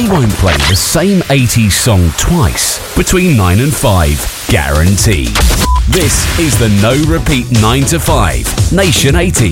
we won't play the same 80s song twice between 9 and 5, guaranteed. This is the No Repeat 9 to 5 Nation 80.